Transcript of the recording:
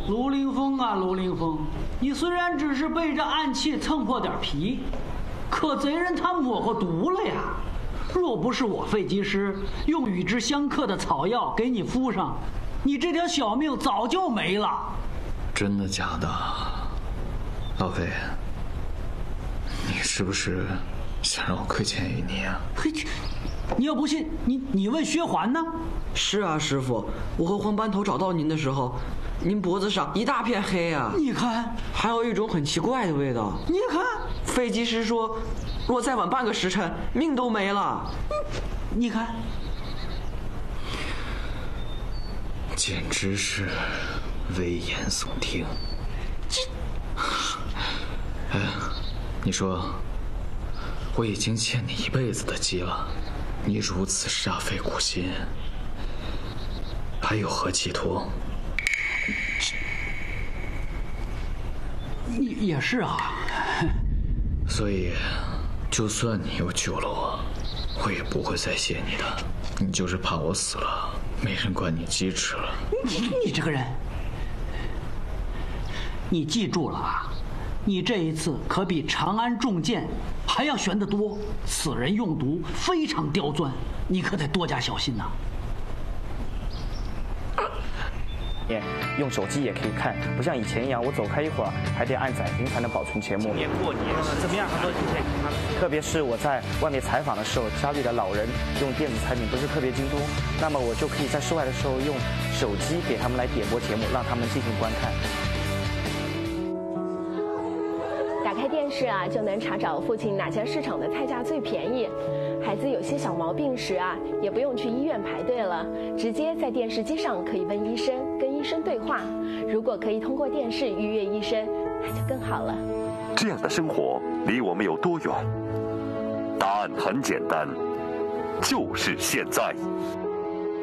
卢凌风啊，卢凌风，你虽然只是被这暗器蹭破点皮，可贼人他抹过毒了呀。若不是我废机师用与之相克的草药给你敷上，你这条小命早就没了。 真的假的？老飞，你是不是想让我亏欠于你啊？ 嘿，你要不信，你问薛环呢？ 是啊，师傅，我和黄斑头找到您的时候，您脖子上一大片黑啊！ 你看， 还有一种很奇怪的味道。 你看， 废机师说，若再晚半个时辰，命都没了。 你看， 简直是危言耸听。哎，你说，我已经欠你一辈子的机了，你如此煞费苦心，还有何企图？ 也是啊。 所以，就算你又救了我，我也不会再谢你的。你就是怕我死了，没人管你鸡吃了。 你这个人，你记住了啊！你这一次可比长安中箭还要悬得多。此人用毒非常刁钻，你可得多加小心呐。 用手机也可以看，不像以前一样，我走开一会儿还得按载屏才能保存节目。 今年过年怎么样？很多亲戚看了。 特别是我在外面采访的时候，家里的老人用电子产品不是特别精通，那么我就可以在室外的时候用手机给他们来点播节目，让他们进行观看。 打开电视啊，就能查找附近哪家市场的菜价最便宜。孩子有些小毛病时啊，也不用去医院排队了，直接在电视机上可以问医生，跟医生对话。如果可以通过电视预约医生，那就更好了。 这样的生活离我们有多远？答案很简单，就是现在。